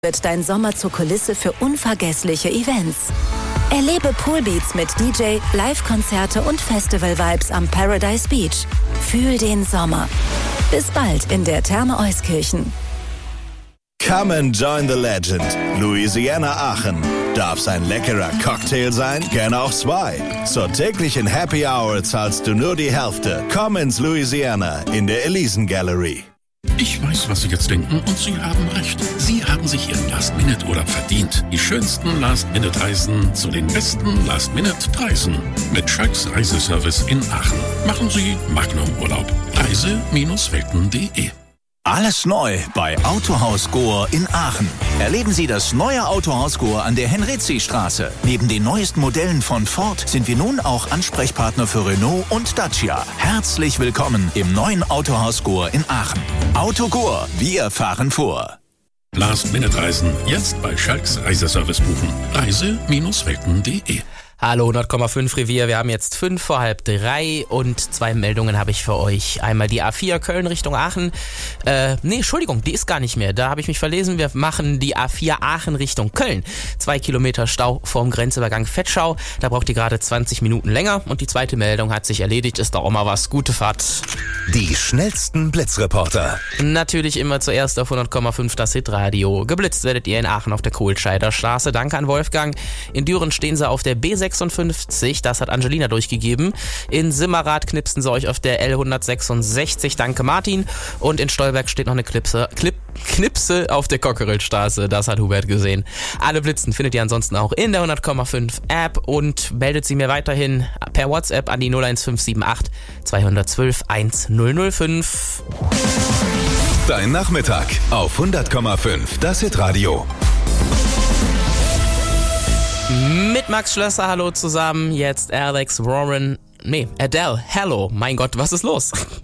wird dein Sommer zur Kulisse für unvergessliche Events. Erlebe Poolbeats mit DJ, Live-Konzerte und Festival-Vibes am Paradise Beach. Fühl den Sommer. Bis bald in der Therme Euskirchen. Come and join the legend. Louisiana Aachen. Darf's ein leckerer Cocktail sein? Gerne auch zwei. Zur täglichen Happy Hour zahlst du nur die Hälfte. Komm ins Louisiana in der Elisen Gallery. Ich weiß, was Sie jetzt denken, und Sie haben recht. Sie haben sich Ihren Last-Minute-Urlaub verdient. Die schönsten Last-Minute-Reisen zu den besten Last-Minute-Preisen. Mit Schalks Reiseservice in Aachen. Machen Sie Magnum-Urlaub. Reise-Welten.de. Alles neu bei Autohaus Gohr in Aachen. Erleben Sie das neue Autohaus Gohr an der Henrizi-Straße. Neben den neuesten Modellen von Ford sind wir nun auch Ansprechpartner für Renault und Dacia. Herzlich willkommen im neuen Autohaus Gohr in Aachen. Auto Gohr, wir fahren vor. Last-Minute-Reisen jetzt bei Schalks Reiseservice buchen. Reise-Welten.de. Hallo 100,5 Revier, wir haben jetzt 2:45 und 2 Meldungen habe ich für euch. Einmal die A4 Köln Richtung Aachen. Entschuldigung, die ist gar nicht mehr. Da habe ich mich verlesen. Wir machen die A4 Aachen Richtung Köln. 2 Kilometer Stau vorm Grenzübergang Vetschau. Da braucht ihr gerade 20 Minuten länger. Und die zweite Meldung hat sich erledigt. Ist doch auch mal was. Gute Fahrt. Die schnellsten Blitzreporter. Natürlich immer zuerst auf 100,5 das Hitradio. Geblitzt werdet ihr in Aachen auf der Kohlscheider Straße. Danke an Wolfgang. In Düren stehen sie auf der B56, das hat Angelina durchgegeben. In Simmerath knipsen sie euch auf der L166, danke Martin. Und in Stolberg steht noch eine Knipse auf der Cockerillstraße, das hat Hubert gesehen. Alle Blitzen findet ihr ansonsten auch in der 100,5 App und meldet sie mir weiterhin per WhatsApp an die 01578 212 1005. Dein Nachmittag auf 100,5 das Hitradio. Mit Max Schlösser, hallo zusammen, jetzt Alex Warren, Adele, hello, mein Gott, was ist los?